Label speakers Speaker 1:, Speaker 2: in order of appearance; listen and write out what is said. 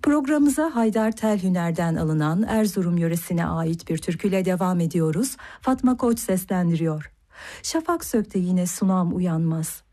Speaker 1: Programımıza Haydar Telhüner'den alınan Erzurum yöresine ait bir türküyle devam ediyoruz. Fatma Koç seslendiriyor. Şafak sökte yine sunam uyanmaz.